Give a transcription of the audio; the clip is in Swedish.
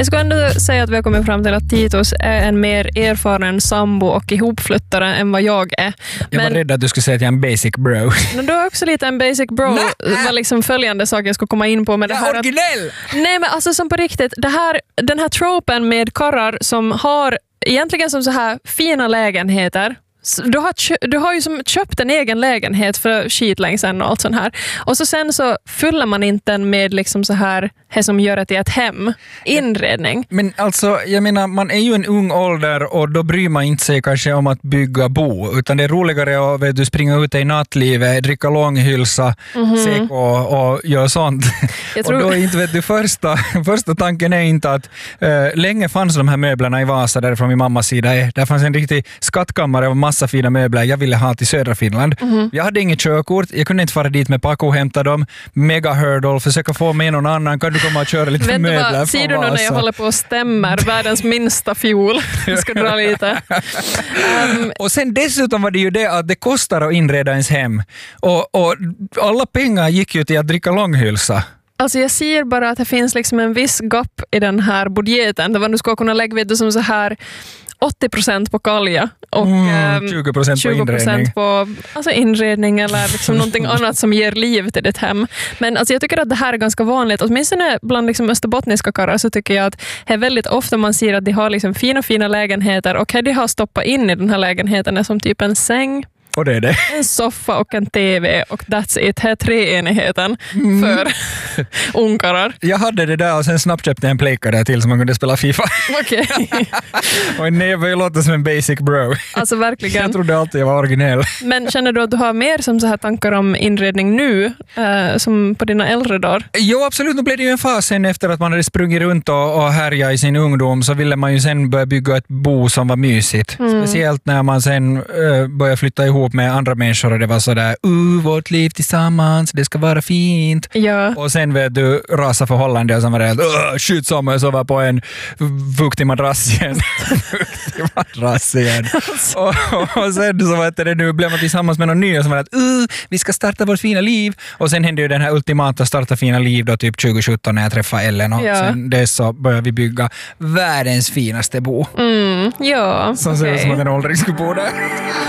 Jag skulle ändå säga att vi har kommit fram till att Titus är en mer erfaren sambo och ihopflyttare än vad jag är. Jag var rädd att du skulle säga att jag är en basic bro. Men du är också lite en basic bro. Det var liksom följande saker jag skulle komma in på med det här. Jag är originell! Nej, men alltså som på riktigt, den här tropen med karrar som har egentligen som så här fina lägenheter. Du har ju som köpt en egen lägenhet för skitlänge sedan och allt sånt här. Och så sen så fyller man inte den med liksom så här som gör det till ett hem. Inredning. Men alltså, jag menar, man är ju en ung ålder och då bryr man inte sig kanske om att bygga bo. Utan det är roligare att du springa ut i nattlivet, dricka långhylsa, sek och gör sånt. Och då är inte, första tanken är inte att länge fanns de här möblerna i Vasa därifrån min mammas sida. Där fanns en riktig skattkammare av massa fina möbler jag ville ha till södra Finland. Jag hade inget körkort, jag kunde inte fara dit med Paco och hämta dem. Mega hurdle, försöka få med någon annan. Kan du komma och köra lite möbler från ser du nu när jag håller på och stämmer världens minsta fjol? Jag ska dra lite. Och sen dessutom var det ju det att det kostar att inreda ens hem. Och alla pengar gick ju till att dricka långhylsa. Alltså jag ser bara att det finns liksom en viss gap i den här budgeten. Där man ska kunna lägga som så här 80% på kalja och 20% på alltså inredning eller liksom någonting annat som ger liv till ditt hem. Men alltså jag tycker att det här är ganska vanligt. Åtminstone bland liksom österbottniska karlar så tycker jag att det är väldigt ofta man ser att de har liksom fina lägenheter och det de har stoppat in i den här lägenheten är som typ en säng. Och det är det. En soffa och en tv och that's it. Här är treenigheten för ungkarlar. Jag hade det där och sen snabbt köpte jag en playka där till så man kunde spela FIFA. Okej. Och nej, jag låter som en basic bro. Alltså verkligen. Jag trodde alltid jag var originell. Men känner du att du har mer som så här tankar om inredning nu som på dina äldre dagar? Jo, absolut. Nu blev det ju en fas sen efter att man hade sprungit runt och härjat i sin ungdom så ville man ju sen börja bygga ett bo som var mysigt. Speciellt när man sen började flytta ihop med andra människor och det var sådär vårt liv tillsammans, det ska vara fint. Ja. Och sen vet du rasa förhållande och så var det skjut som jag sova på en fuktig madrass igen. och sen så var det nu blev man tillsammans med någon ny och så var det att vi ska starta vårt fina liv. Och sen hände ju den här ultimata starta fina liv då typ 2017 när jag träffade Ellen och sen dess så började vi bygga världens finaste bo. Ja, som ser ut som att en åldring skulle bo där.